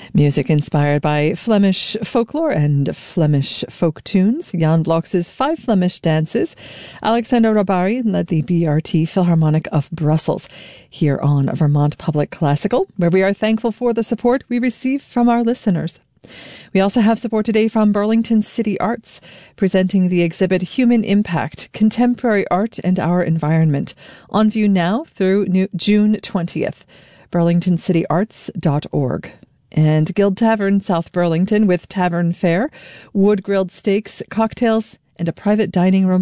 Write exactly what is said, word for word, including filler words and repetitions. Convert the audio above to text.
Music inspired by Flemish folklore and Flemish folk tunes. Jan Bloks' Five Flemish Dances. Alexander Rabari led the B R T Philharmonic of Brussels here on Vermont Public Classical, where we are thankful for the support we receive from our listeners. We also have support today from Burlington City Arts, presenting the exhibit Human Impact, Contemporary Art and Our Environment, on view now through June twentieth. burlington city arts dot org. And Guild Tavern, South Burlington, with Tavern Fare, wood-grilled steaks, cocktails, and a private dining room